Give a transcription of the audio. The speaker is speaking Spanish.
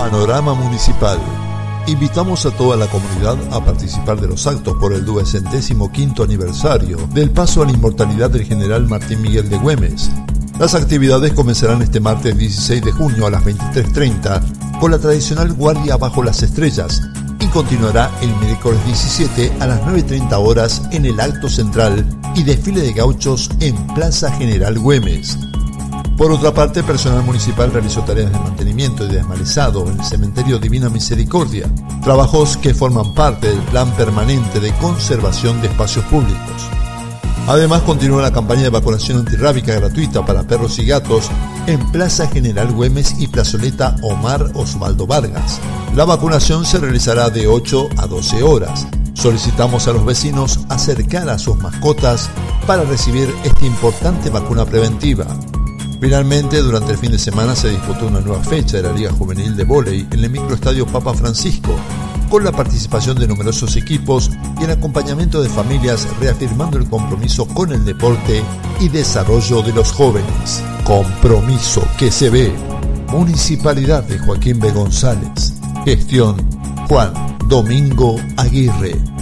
Panorama Municipal. Invitamos a toda la comunidad a participar de los actos por el 205º aniversario del paso a la inmortalidad del general Martín Miguel de Güemes. Las actividades comenzarán este martes 16 de junio a las 23:30 con la tradicional guardia bajo las estrellas y continuará el miércoles 17 a las 9:30 horas en el acto central y desfile de gauchos en Plaza General Güemes. Por otra parte, el personal municipal realizó tareas de mantenimiento y desmalezado en el cementerio Divina Misericordia, trabajos que forman parte del plan permanente de conservación de espacios públicos. Además, continúa la campaña de vacunación antirrábica gratuita para perros y gatos en Plaza General Güemes y Plazoleta Omar Osvaldo Vargas. La vacunación se realizará de 8 a 12 horas. Solicitamos a los vecinos acercar a sus mascotas para recibir esta importante vacuna preventiva. Finalmente, durante el fin de semana se disputó una nueva fecha de la Liga Juvenil de Vóley en el microestadio Papa Francisco, con la participación de numerosos equipos y el acompañamiento de familias, reafirmando el compromiso con el deporte y desarrollo de los jóvenes. Compromiso que se ve. Municipalidad de Joaquín B. González. Gestión Juan Domingo Aguirre.